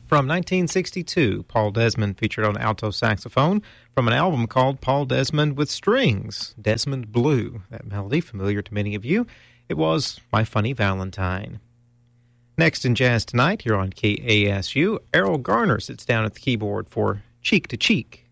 From 1962, Paul Desmond featured on alto saxophone from an album called Paul Desmond with Strings, Desmond Blue. That melody, familiar to many of you, it was My Funny Valentine. Next in Jazz Tonight, here on KASU, Errol Garner sits down at the keyboard for Cheek to Cheek.